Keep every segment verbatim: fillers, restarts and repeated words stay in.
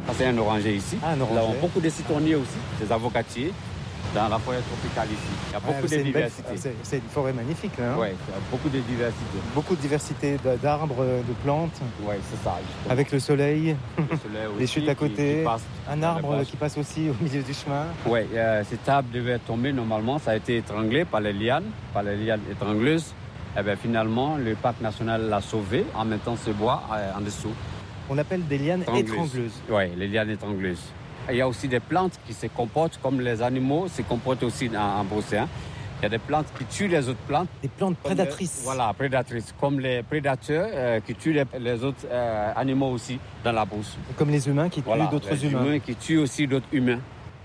Ça, c'est un oranger ici. Ah, un oranger. Nous avons beaucoup de citronniers aussi, des avocatiers, dans la forêt tropicale ici. Il y a beaucoup Ouais, de c'est une belle- diversité. c'est- C'est une forêt magnifique, là. Hein. Oui, il y a beaucoup de diversité. Beaucoup de diversité d- d'arbres, de plantes, Oui, c'est ça. justement. avec le soleil, Le soleil les aussi chutes à qui- côté, qui passe un dans arbre les branches. qui passe aussi au milieu du chemin. Oui, euh, cet arbre devait tomber normalement. Ça a été étranglé par les lianes, par les lianes étrangleuses. Et bien, finalement, le parc national l'a sauvé en mettant ce bois euh, en dessous. On appelle des lianes étrangleuses. Oui, les lianes étrangleuses. Il y a aussi des plantes qui se comportent comme les animaux se comportent aussi en, en brousse. Hein. Il y a des plantes qui tuent les autres plantes. Des plantes Comme prédatrices. les- voilà, prédatrices. Comme les prédateurs euh, qui tuent les, les autres euh, animaux aussi dans la brousse. Comme les humains qui tuent Voilà, d'autres les humains. qui tuent aussi d'autres humains.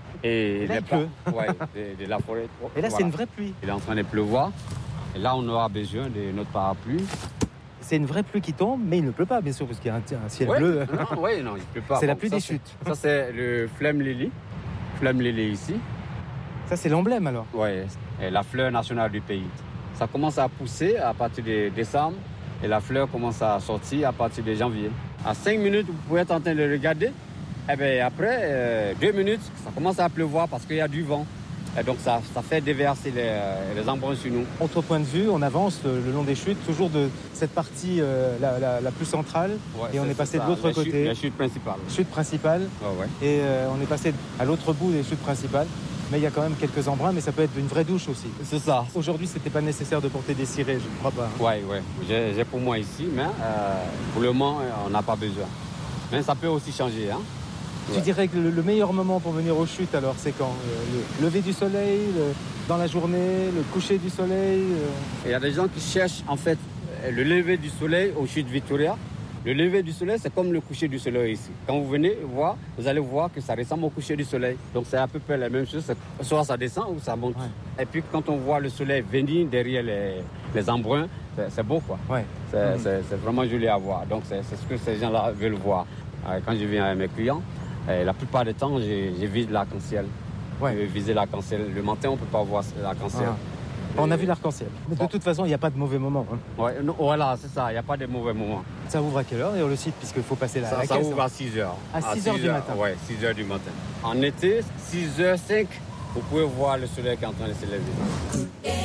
Et, Et là, les il plantes, ouais, de, de la forêt. Et là, c'est Voilà. une vraie pluie. Il est en train de pleuvoir. Et là, on aura besoin de notre parapluie. C'est une vraie pluie qui tombe, mais il ne pleut pas, bien sûr, parce qu'il y a un, un ciel Ouais, bleu. Non, ouais, non, il pleut pas. C'est la Bon, pluie ça, des c'est- chutes. Ça, c'est le flemme lily. Flemme lily ici. Ça, c'est l'emblème, alors. Ouais, et la fleur nationale du pays. Ça commence à pousser à partir de décembre et la fleur commence à sortir à partir de janvier. À cinq minutes, vous pouvez être en train de le regarder. Et bien après, euh, deux minutes, ça commence à pleuvoir parce qu'il y a du vent. Et donc ça, ça fait déverser les, les embruns sur nous. Autre point de vue, on avance euh, le long des chutes, toujours de cette partie euh, la, la- la plus centrale, Ouais, et on c'est- est passé c'est de ça, l'autre les chutes- côté, Les chutes principales. chute principale, Ouais, ouais. et euh, on est passé à l'autre bout des chutes principales. Mais il y a quand même quelques embruns, mais ça peut être une vraie douche aussi. C'est ça. Aujourd'hui, c'était pas nécessaire de porter des cirés, je ne crois pas. hein. Ouais, ouais. J'ai j'ai pour moi ici, mais euh, pour le moment, on n'a pas besoin. Mais ça peut aussi changer. Hein. Tu Ouais. dirais que le, le meilleur moment pour venir aux chutes, alors, c'est quand Euh, Le lever du soleil, le- dans la journée, le coucher du soleil euh, Il y a des gens qui cherchent en fait le lever du soleil aux chutes Victoria. Le lever du soleil, c'est comme le coucher du soleil ici. Quand vous venez voir, vous allez voir que ça ressemble au coucher du soleil. Donc c'est à peu près la même chose. C'est- Soit ça descend ou ça monte. Ouais. Et puis quand on voit le soleil venir derrière les, les embruns, c'est c'est beau quoi. Ouais. C'est Mhm. c'est- c'est vraiment joli à voir. Donc c'est c'est ce que ces gens-là veulent voir. Euh, Quand je viens avec mes clients, euh, la plupart du temps, j'ai j'ai visé l'arc-en-ciel. Ouais. Je vais viser l'arc-en-ciel. Le matin, on ne peut pas voir l'arc-en-ciel. Ah. On a vu l'arc-en-ciel. Mais de Bon. toute façon, il n'y a pas de mauvais moment. hein. Ouais, non, voilà, c'est ça. Il n'y a pas de mauvais moments. Ça ouvre à quelle heure, et on le cite, puisqu'il faut passer la, Ça, la ça caisse, ouvre hein. à six heures. À six heures du matin. Oui, six heures du matin. En été, six heures cinq, vous pouvez voir le soleil qui est en train de se lever.